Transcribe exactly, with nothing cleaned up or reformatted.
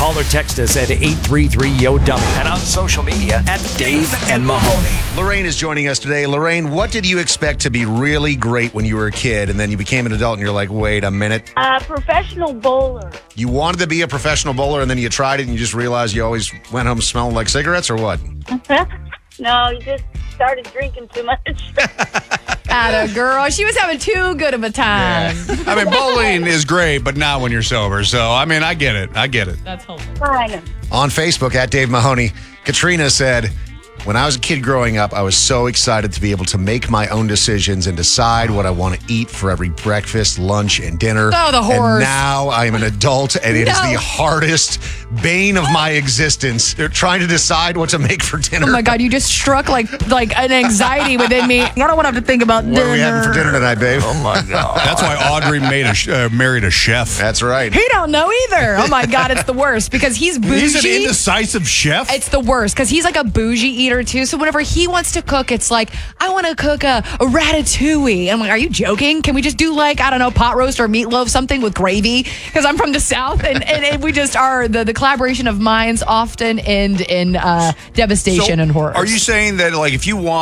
Call or text us at eight three three Y O dummy and on social media at Dave and Mahoney. Lorraine is joining us today. Lorraine, what did you expect to be really great when you were a kid and then you became an adult and you're like, wait a minute? Uh, professional bowler. You wanted to be a professional bowler and then you tried it and you just realized you always went home smelling like cigarettes or what? No, you just started drinking too much. Atta girl. She was having too good of a time. I mean, bowling is great, but not when you're sober. So, I mean, I get it. I get it. That's hopeless. Fine. On Facebook, at Dave Mahoney, Katrina said, when I was a kid growing up, I was so excited to be able to make my own decisions and decide what I want to eat for every breakfast, lunch, and dinner. Oh, the horrors. And now I am an adult, and it is No. the hardest bane of my existence. They're trying to decide what to make for dinner. Oh my God, you just struck like like an anxiety within me. I don't want to have to think about What dinner. are we having for dinner tonight, babe? Oh, my God. That's why Audrey made a sh- uh, married a chef. That's right. He don't know either. Oh my God, it's the worst because he's bougie. He's an indecisive chef. It's the worst because he's like a bougie eater too. So whenever he wants to cook, it's like, I want to cook a, a ratatouille. I'm like, are you joking? Can we just do like, I don't know, pot roast or meatloaf, something with gravy? Because I'm from the South and, and, and we just are, the, the collaboration of minds often end in uh, devastation So and horror. Are you saying that, like, if you want